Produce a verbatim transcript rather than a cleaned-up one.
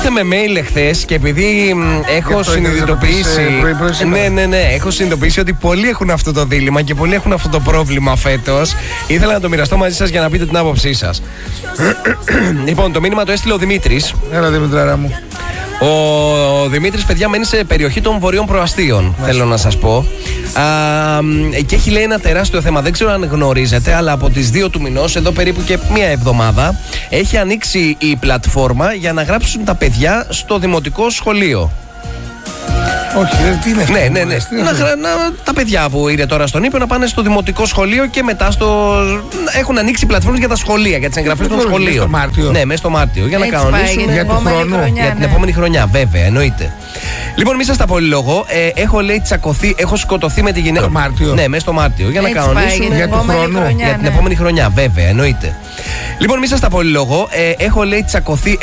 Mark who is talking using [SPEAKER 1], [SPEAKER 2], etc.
[SPEAKER 1] ήρθε με mail εχθές και επειδή μ, έχω συνειδητοποιήσει. Ναι, ναι, ναι. Έχω συνειδητοποιήσει ότι πολλοί έχουν αυτό το δίλημμα και πολλοί έχουν αυτό το πρόβλημα φέτος. Ήθελα να το μοιραστώ μαζί σας για να πείτε την άποψή σας. Λοιπόν, το μήνυμα το έστειλε ο Δημήτρης.
[SPEAKER 2] Έλα, Δημητράρα μου.
[SPEAKER 1] Ο Δημήτρης, παιδιά, μένει σε περιοχή των βορείων προαστίων. Μάλιστα. Θέλω να σας πω. Α, και έχει, λέει, ένα τεράστιο θέμα. Δεν ξέρω αν γνωρίζετε, αλλά από τις δύο του μηνός, εδώ περίπου και μία εβδομάδα, έχει ανοίξει η πλατφόρμα για να γράψουν τα παιδιά στο δημοτικό σχολείο.
[SPEAKER 2] Όχι, τι είναι αυτό.
[SPEAKER 1] Ναι, ναι, ναι. Να, να, τα παιδιά που είναι τώρα στον Ήπειρο να πάνε στο δημοτικό σχολείο και μετά στο. Έχουν ανοίξει πλατφόρμες για τα σχολεία, για τις εγγραφές των σχολείων.
[SPEAKER 2] Μέσα στο Μάρτιο.
[SPEAKER 1] Ναι, μέσα στο Μάρτιο. Για
[SPEAKER 3] έτσι
[SPEAKER 1] να κανονίσουν.
[SPEAKER 3] Για,
[SPEAKER 1] για
[SPEAKER 3] του χρόνου. Χρονιά,
[SPEAKER 1] για την
[SPEAKER 3] ναι.
[SPEAKER 1] επόμενη χρονιά, βέβαια, εννοείται. Λοιπόν, μη σας τα πολυλογώ. Ε, έχω, λέει, τσακωθεί, έχω σκοτωθεί με τη γυναίκα.
[SPEAKER 2] Στο Μάρτιο.
[SPEAKER 1] Ναι, μέσα στο Μάρτιο. Για να
[SPEAKER 3] έτσι
[SPEAKER 1] κανονίσουν.
[SPEAKER 3] Για,
[SPEAKER 1] για
[SPEAKER 3] του χρόνου.
[SPEAKER 1] Για την επόμενη χρονιά, βέβαια, εννοείται. Λοιπόν, μη σας τα πολυλογώ. Ε, έχω, λέει, τσακωθεί.